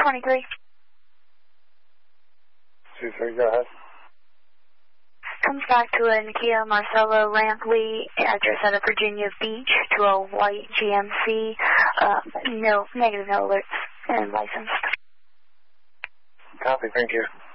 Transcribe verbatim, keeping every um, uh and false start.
twenty-three. two three, go ahead. Comes back to a Kia Marcelo Lampley, address out of Virginia Beach, to a white G M C, uh, no, negative no alerts, and licensed. Copy, thank you.